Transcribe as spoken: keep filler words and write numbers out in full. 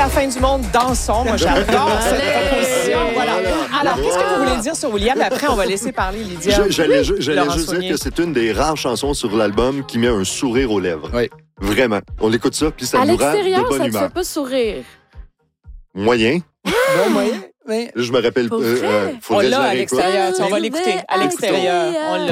la fin du monde, dansons. Moi, j'adore cette proposition. Voilà. Alors, qu'est-ce que vous voulez dire sur William? Après, on va laisser parler Lydia. Je- J'allais ju- j'allais Laurent juste Saunier. dire que c'est une des rares chansons sur l'album qui met un sourire aux lèvres. Oui. Vraiment. On écoute ça, puis ça À nous rend de l'extérieur, bonne ça te humeur. fait pas sourire. Moyen. Bon moyen, mais... Je me rappelle. Pour euh, vrai? euh, On faudrait que je l'a la à réécoute. l'extérieur. Tu sais, on va l'écouter. À l'extérieur. On l'a.